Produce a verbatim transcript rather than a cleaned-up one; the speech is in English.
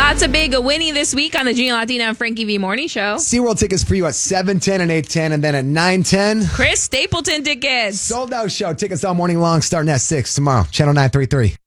Lots of big winning this week on the Gina Latina and Frankie V Morning Show. SeaWorld tickets for you at seven ten and eight ten, and then at nine ten. Chris Stapleton tickets. Sold out show. Tickets all morning long, starting at six tomorrow. Channel nine thirty-three.